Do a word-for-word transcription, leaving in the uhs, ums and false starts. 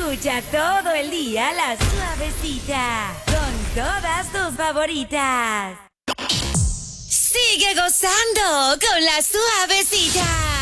Escucha todo el día La Suavecita con todas tus favoritas. Sigue gozando con La Suavecita.